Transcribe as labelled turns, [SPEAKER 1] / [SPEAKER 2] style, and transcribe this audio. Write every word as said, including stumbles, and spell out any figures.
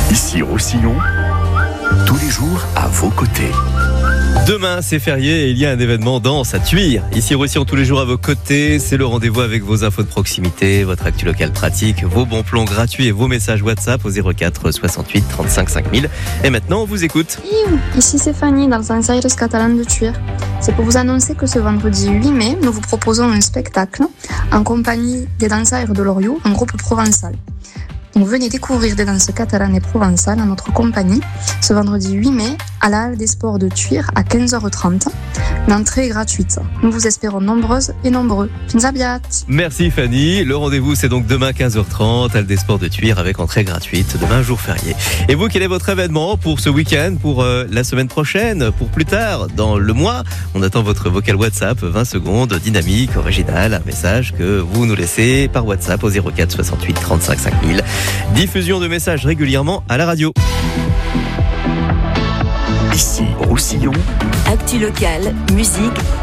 [SPEAKER 1] Ici Roussillon, tous les jours à vos côtés.
[SPEAKER 2] Demain, c'est férié et il y a un événement danse à Tuire. Ici Roussillon, tous les jours à vos côtés. C'est le rendez-vous avec vos infos de proximité, votre actu locale pratique, vos bons plans gratuits et vos messages WhatsApp au zéro quatre soixante-huit trente-cinq cinq mille. Et maintenant, on vous écoute.
[SPEAKER 3] Ici c'est Fanny dans le Dansaires catalans de Tuire. C'est pour vous annoncer que ce vendredi huit mai, nous vous proposons un spectacle en compagnie des Dansaires de Loriot, un groupe provençal. Donc venez découvrir des danses catalanes et provençales en notre compagnie ce vendredi huit mai à la Halle des Sports de Tuire à quinze heures trente. L'entrée est gratuite. Nous vous espérons nombreuses et nombreux. Fins abiat.
[SPEAKER 2] Merci Fanny. Le rendez-vous, c'est donc demain quinze heures trente, Halle des Sports de Tuire avec entrée gratuite. Demain, jour férié. Et vous, quel est votre événement pour ce week-end, pour euh, la semaine prochaine, pour plus tard, dans le mois? On attend votre vocal WhatsApp, vingt secondes, dynamique, original, un message que vous nous laissez par WhatsApp au zéro quatre soixante-huit trente-cinq cinq mille. Diffusion de messages régulièrement à la radio.
[SPEAKER 1] Ici Roussillon,
[SPEAKER 4] Actu locale, musique,